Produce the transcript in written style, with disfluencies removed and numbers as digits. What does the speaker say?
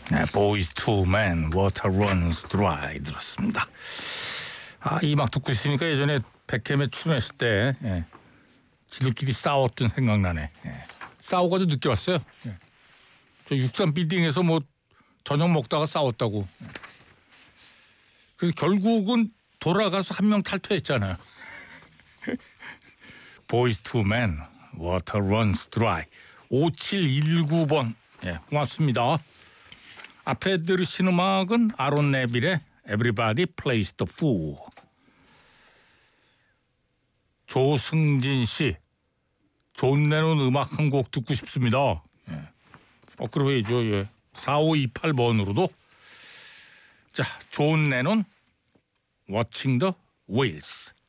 네, Boys to Men, Water Runs Dry 들었습니다. 이 막 듣고 있으니까 예전에 백햄에 출연했을 때 지들끼리 싸웠던 생각나네. 싸우고도 늦게 왔어요. 저 63 빌딩에서 뭐 저녁 먹다가 싸웠다고. 그래서 결국은 돌아가서 한 명 탈퇴했잖아요. Boys to Men, Water Runs Dry. 5719번. 고맙습니다. 앞에 들으신 음악은 아론 네빌의 Everybody Plays the Fool. 조승진 씨, 존 레논 음악 한 곡 듣고 싶습니다. 그러죠. 4528번으로도. 자, 존 레논 Watching the Wheels.